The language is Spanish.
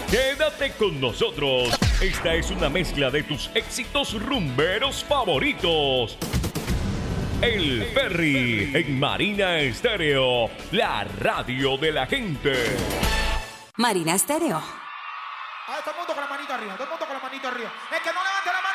Quédate con nosotros. Esta es una mezcla de tus éxitos rumberos favoritos. El Ferry en Marina Estéreo, la radio de la gente. Marina Estéreo. A ver, todo el mundo con la manito arriba, todo el mundo con la manito arriba. El que no levante la mano.